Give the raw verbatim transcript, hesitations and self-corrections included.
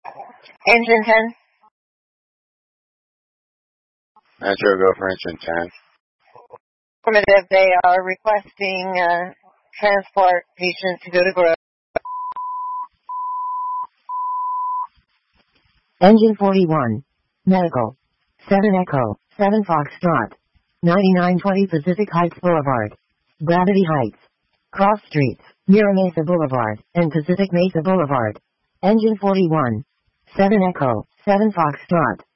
Engine ten. Metro, go for engine ten. Affirmative, they are requesting uh, transport patient to go to Grove. Engine forty-one. Medical. seven Echo, seven Foxtrot. ninety-nine twenty Pacific Heights Boulevard. Gravity Heights. Cross Streets, Mira Mesa Boulevard, and Pacific Mesa Boulevard. Engine forty-one. seven Echo, seven Foxtrot.